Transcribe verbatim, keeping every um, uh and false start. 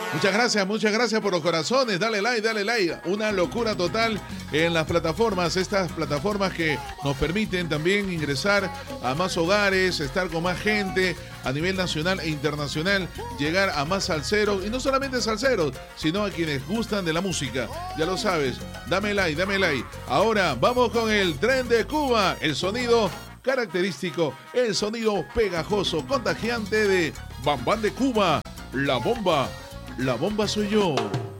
Muchas gracias, muchas gracias por los corazones. Dale like, dale like. Una locura total en las plataformas. Estas plataformas que nos permiten también ingresar a más hogares, estar con más gente a nivel nacional e internacional, llegar a más salseros. Y no solamente salseros, sino a quienes gustan de la música. Ya lo sabes. Dame like, dame like. Ahora vamos con el tren de Cuba. El sonido característico, el sonido pegajoso, contagiante de Bam Bam de Cuba. La bomba. La bomba soy yo.